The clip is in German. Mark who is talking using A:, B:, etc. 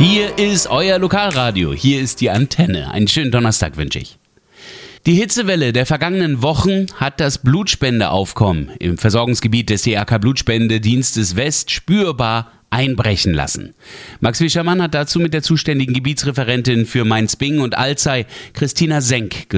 A: Hier ist euer Lokalradio, hier ist die Antenne. Einen schönen Donnerstag wünsche ich. Die Hitzewelle der vergangenen Wochen hat das Blutspendeaufkommen im Versorgungsgebiet des DRK Blutspendedienstes West spürbar einbrechen lassen. Max Wischermann hat dazu mit der zuständigen Gebietsreferentin für Mainz-Bingen und Alzey, Christina Senk,